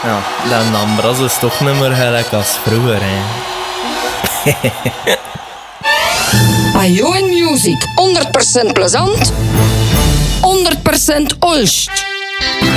Ja, de Ambras is toch niet meer gelijk als vroeger, hè. Ajoen Music, 100% plezant, 100% Olst.